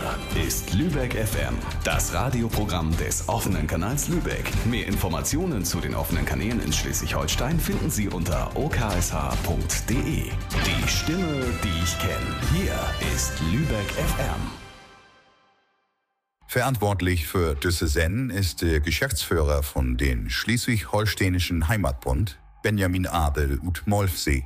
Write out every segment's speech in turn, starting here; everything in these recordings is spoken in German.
Hier ist Lübeck FM, das Radioprogramm des offenen Kanals Lübeck. Mehr Informationen zu den offenen Kanälen in Schleswig-Holstein finden Sie unter oksh.de. Die Stimme, die ich kenne. Hier ist Lübeck FM. Verantwortlich für diese Sendung ist der Geschäftsführer von den Schleswig-Holsteinischen Heimatbund, Benjamin Adel ut Molfsee.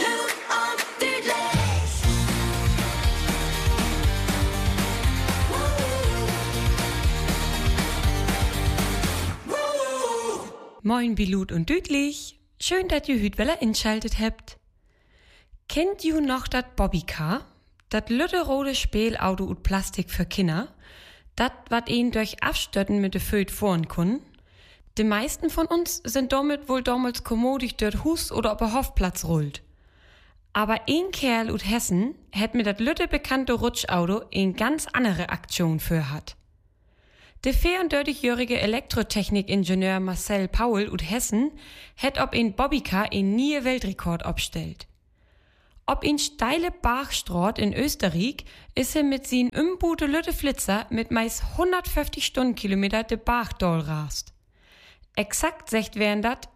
Moin Bilut und Dütlich, schön, dass ihr Hütweller inschaltet habt. Kennt ihr noch dat Bobbycar? Dat lütterode Spielauto ut Plastik für Kinder? Dat wat ihn durch Abstötten mit de Föt fahren kun? Die meisten von uns sind damit wohl damals kommodig dort Hus oder ob er Hofplatz rollt. Aber ein Kerl ut Hessen hätt mit dat lütte bekannte Rutschauto ein ganz andere Aktion für hat. Der 34-jährige Elektrotechnikingenieur Marcel Paul ut Hessen hätt ob ein Bobbycar ein nie Weltrekord obstellt. Ob ein steile Bachstraat in Österreich ist er mit sin umbute Lütte Flitzer mit meist 150 Stundenkilometer de Bachdal rast. Exakt sagt wären dat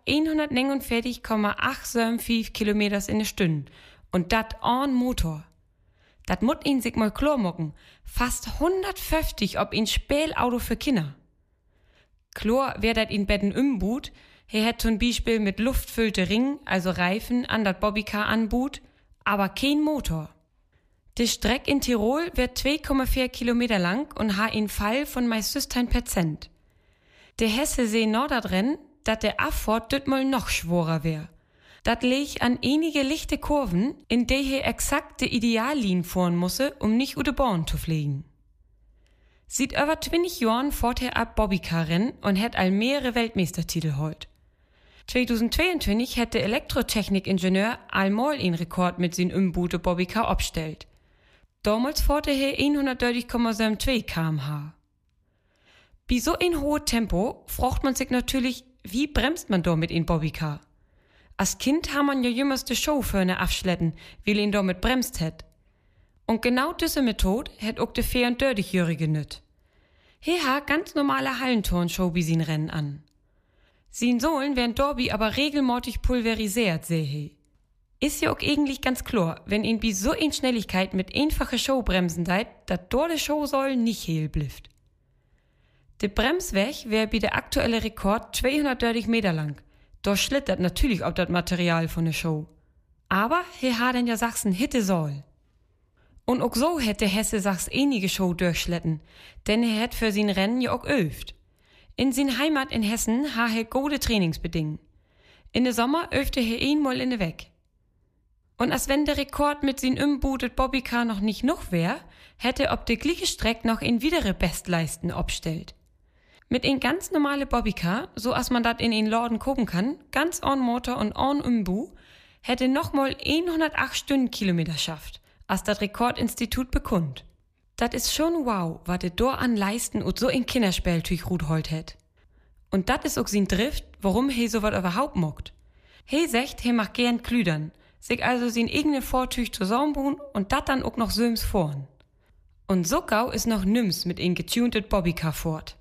149,875 Kilometers in der Stunde und dat an Motor. Dat mut ihn sich mal klar mocken. Fast 150 ob ihn Spielauto für Kinder. Klar wär dat ihn betten umbut. Er hätt zum Beispiel mit luftfüllte Ring, also Reifen, an dat Bobbycar anbut, aber kein Motor. Die Streck in Tirol wird 2,4 Kilometer lang und ha einen Fall von meist 15%. Der Hesse seh noch da drin, dat der Abfahrt düt mal noch schworer wär. Dat leg an einige lichte Kurven, in der he exakt de Ideallin fahren musse, um nicht u de Bahn zu fliegen. Sieht über 20 Jahren fährt er ab Bobbycar-Rennen und hat all mehrere Weltmeistertitel heut. 2022 hat der Elektrotechnikingenieur allmal einen Rekord mit sin umbute Bobbycar obstellt. Damals fährt er 130,72 km/h. Bei so ein hohes Tempo fragt man sich natürlich, wie bremst man da mit in Bobbycar? Als Kind haben man ja jümmers de Chauffeure abschleppen, weil ihn damit bremst hätt. Und genau diese Methode hätt auch de 34-Jährige nüt. He ha ganz normale Hallenturnshow wie sin Rennen an. Sin Sohlen werden Dorby aber regelmäßig pulverisiert, seh he. Ist ja auch eigentlich ganz klar, wenn ihn bei so ein Schnelligkeit mit einfache Show bremsen deit, dat dort de Show soll nicht heil blifft. De Bremsweg wär bei der aktuelle Rekord 230 Meter lang. Da schlittert natürlich ob das Material von der Show. Aber he ha denn ja Sachsen Hitte soll. Und auch so hätte Hesse Sachs einige Show durchschletten, denn er hätt für sin Rennen ja auch öft. In sin Heimat in Hessen ha he gute Trainingsbedingungen. In der Sommer öfte he einmal in de Weg. Und als wenn der Rekord mit sin umbutet Bobbycar noch nicht noch wär, hätte ob de gleiche Streck noch in widere Bestleisten obstellt. Mit ein ganz normale Bobbycar, so als man dat in ein Laden gucken kann, ganz on Motor und on Umbu, hätte nochmal 108 Stundenkilometer schafft, als dat Rekordinstitut bekund. Dat is schon wow, wat de do an leisten und so ein Kinderspieltüch Ruth holt hätt. Und dat is auch sin Drift, warum he so wat überhaupt mockt. He secht, he macht gern Klüdern, sich also sin eigene Vortüch zusammenbuhen und dat dann auch noch söms vorn. Und so gau is noch nims mit ein getuntet Bobbycar fort.